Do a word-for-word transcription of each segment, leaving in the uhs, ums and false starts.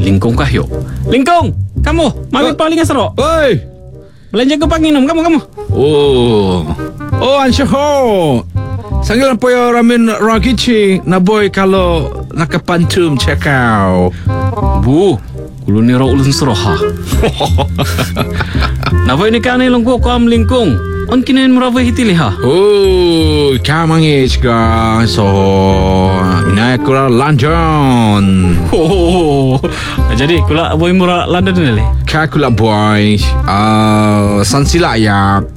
Lingkong kahyo. Lingkong, kamu, mami Oh. paling asro. Oi. Belanja ke panginum, kamu kamu. Oh. Oh, ansyaho. Sanggilan po yung ramen ragichi na boy kalau nakapantum cekau. Bu, kulo ni ro ulun seroha. Navoy ni kanay lang ko am Lingkong. On kinain mo ravoy hitili ha. Oh, kamangis ka. So, nakura lanjon. Oh, jadi kula boy mura London nili. Kakula boy. Ah, sansilayak.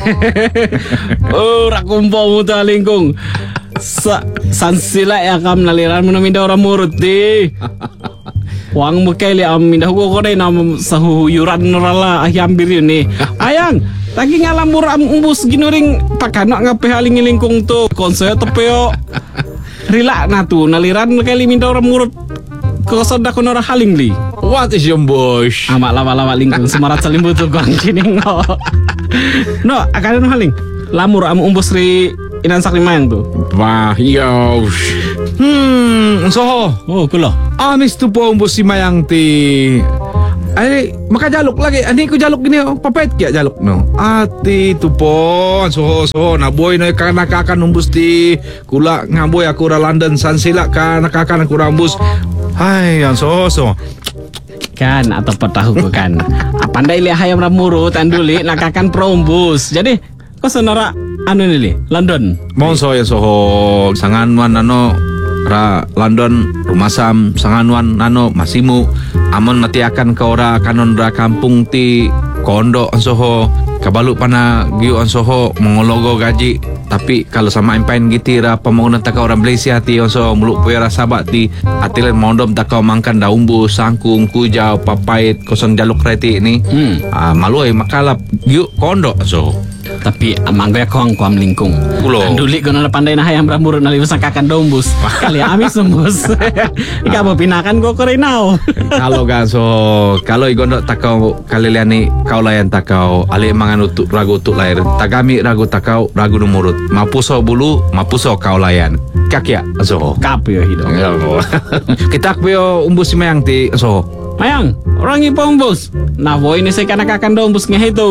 Oh, rakumpo mo ta Lingkong. Sa sansila ya kam naliran mo na minda orang murut di. Wang mo kay li am minda ko ko dai nam sa huyuran nurala ahyambir yun ni. Ayang, lagi ngalam mura am umbus ginuring pakano nga pehaling Lingkong to. Konsoy tepeo. Rila na tu naliran kay li minda orang murut. Ko sada ko nora haling li. What is your bush? Ama lawa-lawa Lingkong semarat salimbu tu kong cining no. No, akan no haling. Lamur am umbus ri inan sakli mayang tu. Bah, yo. Hmm, so, Oh, kulo. amis tu po umbos si Mayang ti. Ay, makajalok lagi. Ani ko jalok gini, oh. Papait kaya jalok no. Ati tu po. So, so, naboy na ka nakakan umbos ti. Kula ngaboy ako ra London San sila ka nakakan ako ra umbos. Ay, yan so, so. Kan atau petahu ko kan. Pandai li hayam ramuru tanduli nakakan prombus. Jadi kau senara anu nili London. Monso ya soho sanganwan ano ra London rumasam sanganwan ano masimu amon matiakan ka ora kanon ra kampung ti kondo an soho kabalu pana giu an soho mengologo gaji tapi kalau sama impain gitira pembangunan taka orang Malaysia ti on so muluk puera sabak ti atilen mondom taka mangkan daumbu sangkung kujau papait kosong jaluk reti ni Hmm. ah, maluai makalap giu kondo so Tapi amang gue kong kuam Lingkong. Kulo. Tanduli ko na pandai na hayam ramuru nali usang kakan dombus. Kali amis sumbus. Ika mo pinakan ko ko rin now. Kalau kan so kalau igondo takau kaliliani kau layan takau ali mangan utuk ragu utuk lahir tagami ragu takau ragu numurut mapuso bulu mapuso kau layan kakya so Kapyo hido. kita kyo umbus si mayang ti so Mayang, orang ipong bus. Nah, boy ini saya kana kakan dombus ngehito.